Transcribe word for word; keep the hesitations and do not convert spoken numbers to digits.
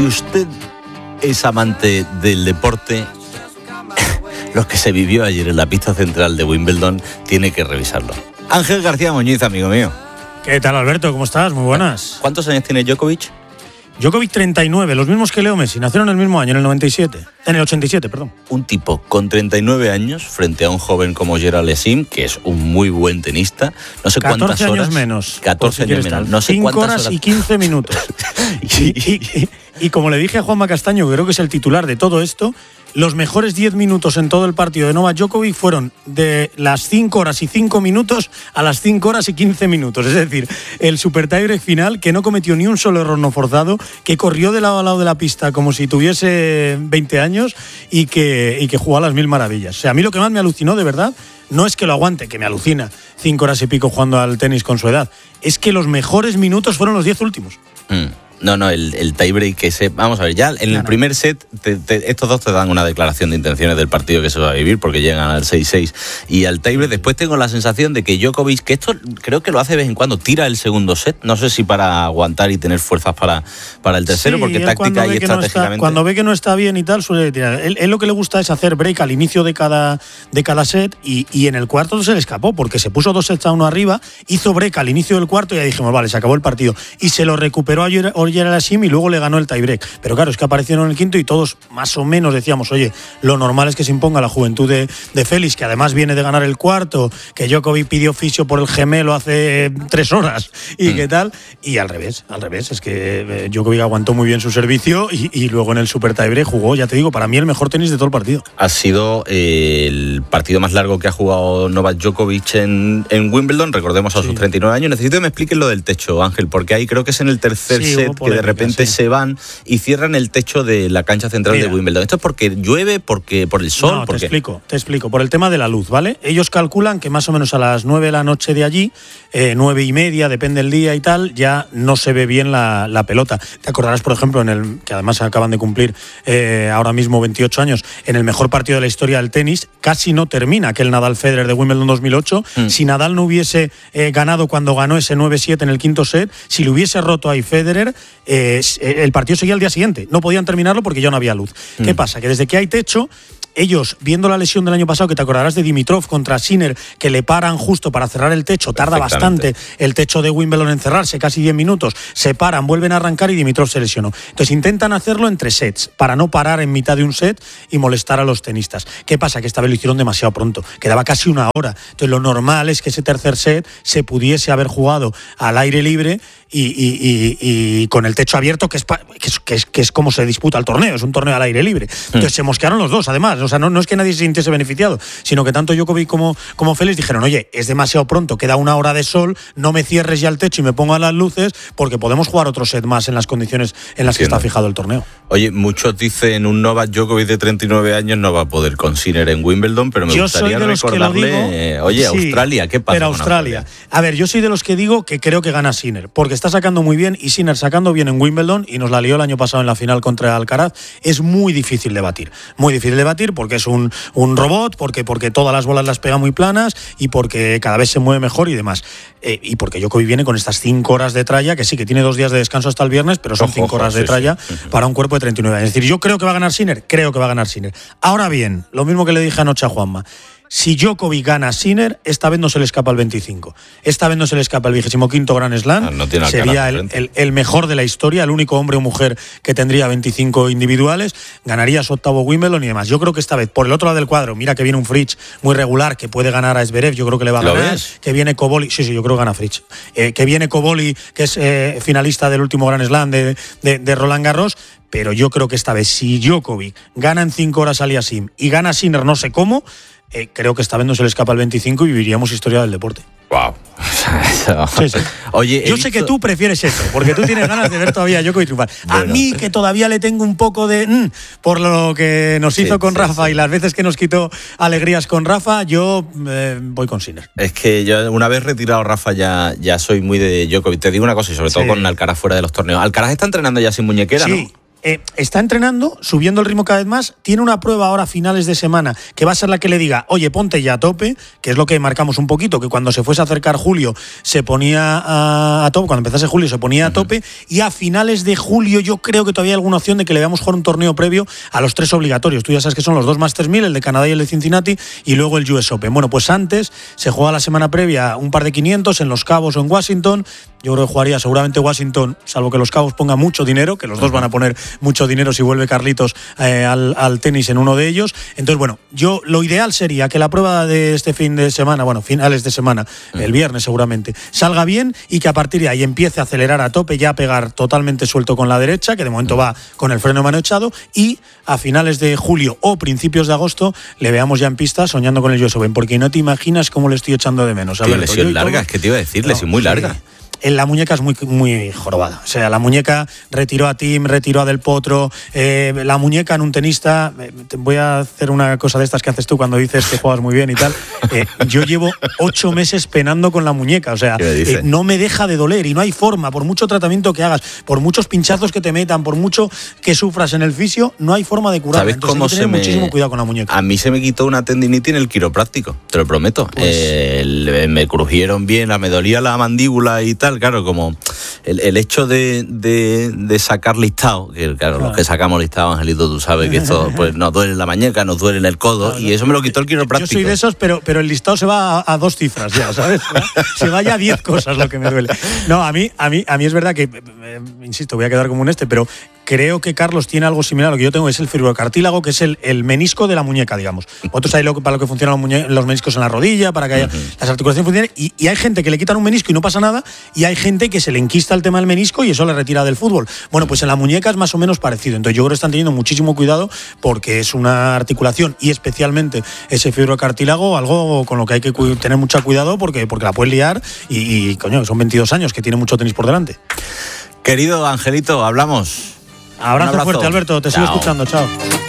Si usted es amante del deporte, lo que se vivió ayer en la pista central de Wimbledon tiene que revisarlo. Ángel García Muñiz, amigo mío. ¿Qué tal, Alberto? ¿Cómo estás? Muy buenas. ¿Cuántos años tiene Djokovic? Djokovic treinta y nueve, los mismos que Leo Messi. Nacieron en el mismo año, en el noventa y siete. En el ochenta y siete, perdón. Un tipo con treinta y nueve años frente a un joven como Gerald Yassim, que es un muy buen tenista. No sé cuántas horas. catorce años menos. catorce años menos. No sé cinco cuántas horas horas. y quince minutos. y, y, y, y como le dije a Juanma Castaño, que creo que es el titular de todo esto, los mejores diez minutos en todo el partido de Novak Djokovic fueron de las cinco horas y cinco minutos a las cinco horas y quince minutos. Es decir, el super tiebreak final, que no cometió ni un solo error no forzado, que corrió de lado a lado de la pista como si tuviese veinte años y que, y que jugó a las mil maravillas. O sea, a mí lo que más me alucinó, de verdad, no es que lo aguante, que me alucina cinco horas y pico jugando al tenis con su edad, es que los mejores minutos fueron los diez últimos. Mm. No, no, el, el tiebreak ese... Vamos a ver, ya en el no, primer no. set te, te, estos dos te dan una declaración de intenciones del partido que se va a vivir porque llegan al seis seis y al tiebreak. Después tengo la sensación de que Djokovic, que esto creo que lo hace de vez en cuando, tira el segundo set. No sé si para aguantar y tener fuerzas para, para el tercero, sí, porque táctica y estratégicamente... No está, cuando ve que no está bien y tal, suele tirar. Él, él lo que le gusta es hacer break al inicio de cada, de cada set y, y en el cuarto se le escapó porque se puso dos sets a uno arriba, hizo break al inicio del cuarto y ya dijimos, vale, se acabó el partido. Y se lo recuperó a Gerald Yassim y luego le ganó el tiebreak. Pero claro, es que aparecieron en el quinto y todos más o menos decíamos, oye, lo normal es que se imponga la juventud de, de Félix, que además viene de ganar el cuarto, que Djokovic pidió fisio por el gemelo hace tres horas y mm. qué tal. Y al revés, al revés, es que Djokovic aguantó muy bien su servicio y, y luego en el super tiebreak jugó, ya te digo, para mí el mejor tenis de todo el partido. Ha sido eh, el partido más largo que ha jugado Novak Djokovic en, en Wimbledon, recordemos a sí. sus treinta y nueve años. Necesito que me expliques lo del techo, Ángel, porque ahí creo que es en el tercer sí, set que de repente sí. se van y cierran el techo de la cancha central Mira, de Wimbledon. ¿Esto es porque llueve, porque por el sol? No, ¿por te qué? explico, te explico. Por el tema de la luz, ¿vale? Ellos calculan que más o menos a las nueve de la noche de allí, eh, nueve y media, depende del día y tal, ya no se ve bien la, la pelota. Te acordarás, por ejemplo, en el que además acaban de cumplir eh, ahora mismo veintiocho años, en el mejor partido de la historia del tenis, casi no termina aquel Nadal-Federer de Wimbledon dos mil ocho. Mm. Si Nadal no hubiese eh, ganado cuando ganó ese nueve siete en el quinto set, si le hubiese roto ahí Federer, eh, el partido seguía al día siguiente. No podían terminarlo porque ya no había luz. Mm. ¿Qué pasa? Que desde que hay techo, ellos, viendo la lesión del año pasado, que te acordarás de Dimitrov contra Sinner, que le paran justo para cerrar el techo, tarda bastante el techo de Wimbledon en cerrarse, casi diez minutos, se paran, vuelven a arrancar y Dimitrov se lesionó. Entonces intentan hacerlo entre sets, para no parar en mitad de un set y molestar a los tenistas. ¿Qué pasa? Que esta vez lo hicieron demasiado pronto, quedaba casi una hora. Entonces lo normal es que ese tercer set se pudiese haber jugado al aire libre y, y, y, y con el techo abierto, que es, pa, que, es, que, es, que es como se disputa el torneo, es un torneo al aire libre. Entonces mm. se mosquearon los dos, además. O sea, no, no es que nadie se sintiese beneficiado, sino que tanto Djokovic como, como Félix dijeron, oye, es demasiado pronto, queda una hora de sol, no me cierres ya el techo y me pongo a las luces, porque podemos jugar otro set más en las condiciones en las Entiendo. que está fijado el torneo. Oye, muchos dicen, un Novak Djokovic de treinta y nueve años no va a poder con Sinner en Wimbledon, pero me yo gustaría recordarle, digo, eh, oye, sí, Australia, ¿qué pasa pero con Australia? Australia? A ver, yo soy de los que digo que creo que gana Sinner, porque está sacando muy bien y Sinner sacando bien en Wimbledon y nos la lió el año pasado en la final contra Alcaraz. Es muy difícil de batir, muy difícil de batir porque es un, un robot, porque, porque todas las bolas las pega muy planas y porque cada vez se mueve mejor y demás. Eh, y porque Djokovic viene con estas cinco horas de tralla, que sí, que tiene dos días de descanso hasta el viernes, pero son ojo, cinco ojo, horas sí, de tralla sí. para un cuerpo de treinta y nueve años. Es decir, yo creo que va a ganar Sinner, creo que va a ganar Sinner. Ahora bien, lo mismo que le dije anoche a Juanma, si Djokovic gana a Sinner, esta vez no se le escapa el veinticinco. Esta vez no se le escapa el vigésimo quinto Grand Slam. No, no sería el, el, el mejor de la historia, el único hombre o mujer que tendría veinticinco individuales. Ganaría su octavo Wimbledon y demás. Yo creo que esta vez, por el otro lado del cuadro, mira que viene un Fritz muy regular que puede ganar a Zverev, yo creo que le va a ganar. ¿Ves? Que viene Koboli, sí, sí, yo creo que gana Fritz. Eh, que viene Koboli, que es eh, finalista del último Grand Slam de, de, de Roland Garros. Pero yo creo que esta vez, si Djokovic gana en cinco horas a Yassim y gana Sinner no sé cómo, eh, creo que esta vez no se le escapa el veinticinco y viviríamos historia del deporte. Wow. Sí, sí. Oye, yo visto... sé que tú prefieres eso, porque tú tienes ganas de ver todavía a Djokovic triunfar. Bueno. A mí, que todavía le tengo un poco de mmm, por lo que nos hizo sí, con sí, Rafa sí. y las veces que nos quitó alegrías con Rafa, yo eh, voy con Sinner. Es que yo una vez retirado Rafa ya, ya soy muy de Djokovic. Te digo una cosa, y sobre todo sí. con Alcaraz fuera de los torneos. Alcaraz está entrenando ya sin muñequera, sí. ¿no? eh, está entrenando, subiendo el ritmo cada vez más, tiene una prueba ahora a finales de semana que va a ser la que le diga, oye, ponte ya a tope, que es lo que marcamos un poquito, que cuando se fuese a acercar julio se ponía a, a tope, cuando empezase julio se ponía a tope, uh-huh. y a finales de julio yo creo que todavía hay alguna opción de que le veamos jugar un torneo previo a los tres obligatorios. Tú ya sabes que son los dos Masters mil, el de Canadá y el de Cincinnati, y luego el U S Open. Bueno, pues antes se juega la semana previa un par de quinientos en Los Cabos o en Washington. Yo creo que jugaría seguramente Washington, salvo que Los Cabos ponga mucho dinero, que los dos van a poner mucho dinero si vuelve Carlitos eh, al, al tenis en uno de ellos. Entonces, bueno, yo lo ideal sería que la prueba de este fin de semana, bueno, finales de semana, el viernes seguramente, salga bien y que a partir de ahí empiece a acelerar a tope, ya a pegar totalmente suelto con la derecha, que de momento va con el freno de mano echado, y a finales de julio o principios de agosto le veamos ya en pista soñando con el U S Open, porque no te imaginas cómo le estoy echando de menos. Qué lesión larga, es que te iba a decir, lesión muy larga. En la muñeca es muy, muy jorobada. O sea, la muñeca retiró a Tim, retiró a Del Potro. Eh, la muñeca en un tenista. Eh, te voy a hacer una cosa de estas que haces tú cuando dices que juegas muy bien y tal. Eh, yo llevo ocho meses penando con la muñeca. O sea, eh, no me deja de doler y no hay forma. Por mucho tratamiento que hagas, por muchos pinchazos que te metan, por mucho que sufras en el fisio, no hay forma de curarla. ¿Sabes Entonces cómo hay que tener se me... muchísimo cuidado con la muñeca. A mí se me quitó una tendinitis en el quiropráctico, te lo prometo. Pues... Eh, me crujieron bien, me dolía la mandíbula y tal. Claro, como el, el hecho de, de, de sacar listado, que claro, claro, los que sacamos listado, Angelito, tú sabes que esto pues, nos duele en la muñeca, nos duele en el codo, claro, y eso me lo quitó el quiropráctico. Yo soy de esos, pero, pero el listado se va a, a dos cifras ya, ¿sabes? Se va ya a diez cosas lo que me duele. No, a mí, a mí, a mí es verdad que, eh, insisto, voy a quedar como un este, pero creo que Carlos tiene algo similar a lo que yo tengo, es el fibrocartílago, que es el, el menisco de la muñeca, digamos. Otros hay lo, para lo que funcionan los, muñe- los meniscos en la rodilla, para que haya, uh-huh. las articulaciones funcionen, y, y hay gente que le quitan un menisco y no pasa nada, y hay gente que se le enquista el tema del menisco y eso le retira del fútbol. Bueno, pues en la muñeca es más o menos parecido. Entonces yo creo que están teniendo muchísimo cuidado porque es una articulación y especialmente ese fibrocartílago, algo con lo que hay que cu- tener mucho cuidado porque, porque la puedes liar y, y, coño, son veintidós años que tiene mucho tenis por delante. Querido Angelito, hablamos. Abrazo, abrazo fuerte, Alberto. Te Chao. sigo escuchando. Chao.